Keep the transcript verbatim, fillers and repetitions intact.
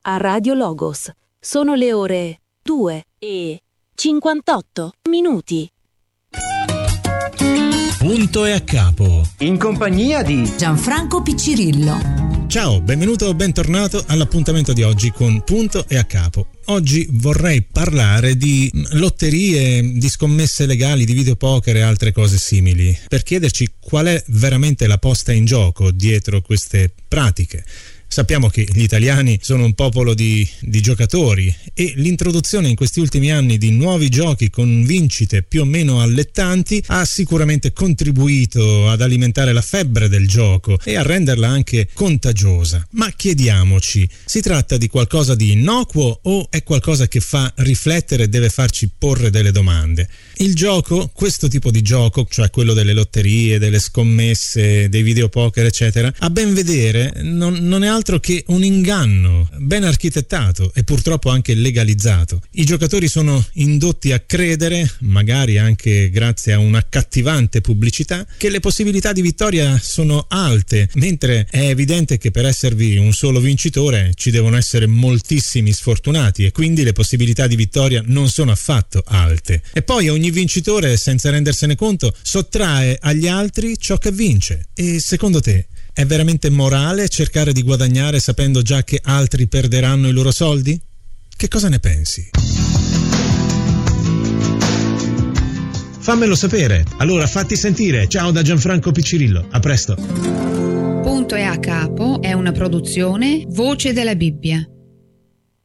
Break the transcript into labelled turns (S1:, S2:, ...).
S1: a Radio Logos. Sono le ore due e cinquantotto minuti.
S2: Punto e a capo.
S3: In compagnia di
S4: Gianfranco Piccirillo.
S2: Ciao, benvenuto o bentornato all'appuntamento di oggi con Punto e a capo. Oggi vorrei parlare di lotterie, di scommesse legali, di videopoker e altre cose simili, per chiederci qual è veramente la posta in gioco dietro queste pratiche. Sappiamo che gli italiani sono un popolo di, di giocatori e l'introduzione in questi ultimi anni di nuovi giochi con vincite più o meno allettanti ha sicuramente contribuito ad alimentare la febbre del gioco e a renderla anche contagiosa. Ma chiediamoci, si tratta di qualcosa di innocuo o è qualcosa che fa riflettere e deve farci porre delle domande? Il gioco, questo tipo di gioco, cioè quello delle lotterie, delle scommesse, dei videopoker eccetera, a ben vedere non, non è altro che un inganno ben architettato e purtroppo anche legalizzato. I giocatori sono indotti a credere, magari anche grazie a un'accattivante pubblicità, che le possibilità di vittoria sono alte, mentre è evidente che per esservi un solo vincitore ci devono essere moltissimi sfortunati e quindi le possibilità di vittoria non sono affatto alte. E poi ogni vincitore, senza rendersene conto, sottrae agli altri ciò che vince. E secondo te è veramente morale cercare di guadagnare sapendo già che altri perderanno i loro soldi? Che cosa ne pensi?
S5: Fammelo sapere, allora fatti sentire. Ciao da Gianfranco Piccirillo, a presto.
S4: Punto e a capo è una produzione Voce della Bibbia.